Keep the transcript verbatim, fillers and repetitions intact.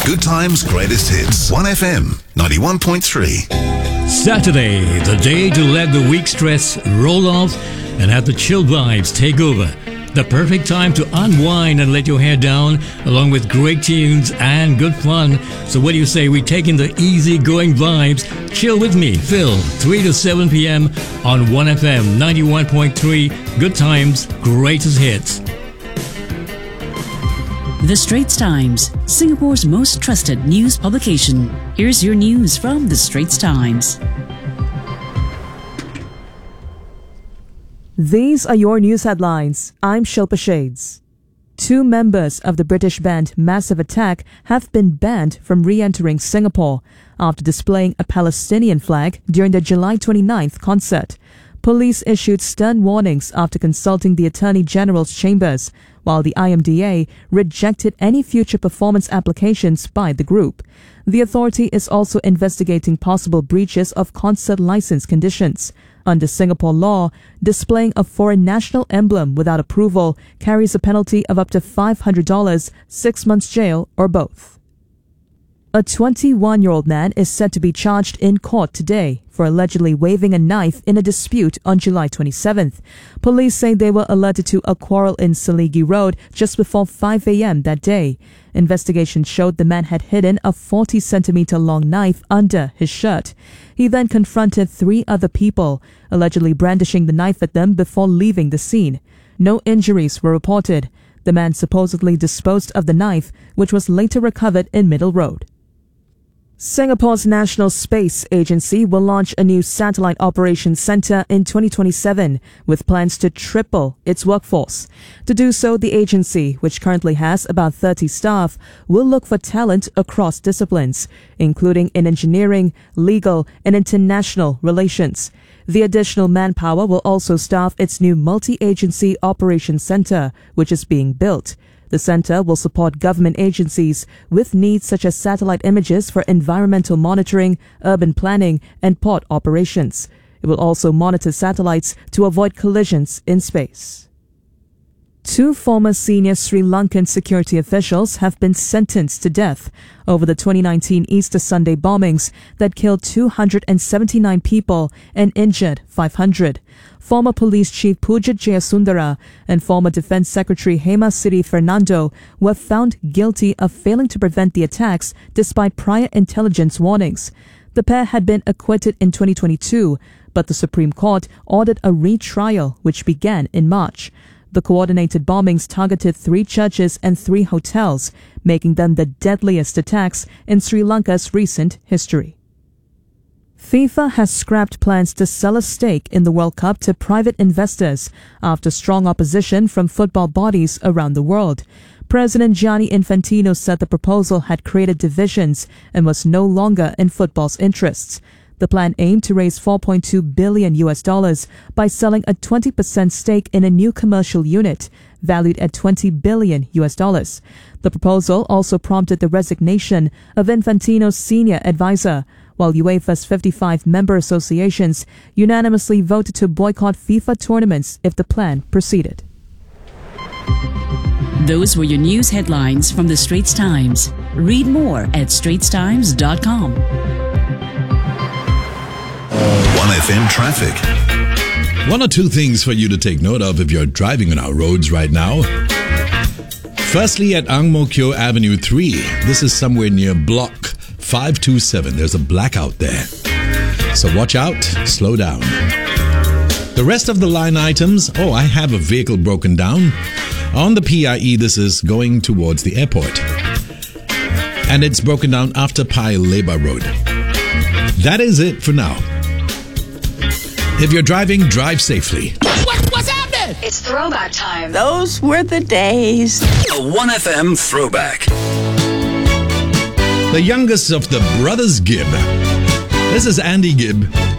Good Times, Greatest Hits. one F M, ninety-one point three. Saturday, the day to let the week stress roll off and have the chill vibes take over. The perfect time to unwind and let your hair down, along with great tunes and good fun. So what do you say we take in the easy-going vibes? Chill with me, Phil, three to seven p.m. on one F M ninety-one point three. Good Times, Greatest Hits. The Straits Times, Singapore's most trusted news publication. Here's your news from The Straits Times. These are your news headlines. I'm Shilpa Shades. Two members of the British band Massive Attack have been banned from re-entering Singapore after displaying a Palestinian flag during their July twenty-ninth concert. Police issued stern warnings after consulting the Attorney General's chambers, while the I M D A rejected any future performance applications by the group. The authority is also investigating possible breaches of concert license conditions. Under Singapore law, displaying a foreign national emblem without approval carries a penalty of up to five hundred dollars, six months jail, or both. A twenty-one-year-old man is said to be charged in court today for allegedly waving a knife in a dispute on July twenty-seventh. Police say they were alerted to a quarrel in Seligi Road just before five a.m. that day. Investigation showed the man had hidden a forty centimeter long knife under his shirt. He then confronted three other people, allegedly brandishing the knife at them before leaving the scene. No injuries were reported. The man supposedly disposed of the knife, which was later recovered in Middle Road. Singapore's National Space Agency will launch a new satellite operations center in twenty twenty-seven, with plans to triple its workforce. To do so, the agency, which currently has about thirty staff, will look for talent across disciplines, including in engineering, legal, and international relations. The additional manpower will also staff its new multi-agency operations center, which is being built. The center will support government agencies with needs such as satellite images for environmental monitoring, urban planning, and port operations. It will also monitor satellites to avoid collisions in space. Two former senior Sri Lankan security officials have been sentenced to death over the twenty nineteen Easter Sunday bombings that killed two hundred seventy-nine people and injured five hundred. Former Police Chief Pujit Jayasundara and former Defense Secretary Hemasiri Fernando were found guilty of failing to prevent the attacks despite prior intelligence warnings. The pair had been acquitted in twenty twenty-two, but the Supreme Court ordered a retrial which began in March. The coordinated bombings targeted three churches and three hotels, making them the deadliest attacks in Sri Lanka's recent history. FIFA has scrapped plans to sell a stake in the World Cup to private investors after strong opposition from football bodies around the world. President Gianni Infantino said the proposal had created divisions and was no longer in football's interests. The plan aimed to raise four point two billion U S dollars by selling a twenty percent stake in a new commercial unit valued at twenty billion U S dollars. The proposal also prompted the resignation of Infantino's senior advisor, while UEFA's fifty-five member associations unanimously voted to boycott FIFA tournaments if the plan proceeded. Those were your news headlines from The Straits Times. Read more at straits times dot com. one F M traffic. One or two things for you to take note of if you're driving on our roads right now. Firstly, at Ang Mo Kio Avenue three, this is somewhere near Block five two seven. There's a blackout there. So watch out, slow down. The rest of the line items, oh, I have a vehicle broken down. On the P I E, this is going towards the airport. And it's broken down after Paya Lebar Road. That is it for now. If you're driving, drive safely. What, what's happening? It's throwback time. Those were the days. A one F M throwback. The youngest of the brothers Gibb. This is Andy Gibb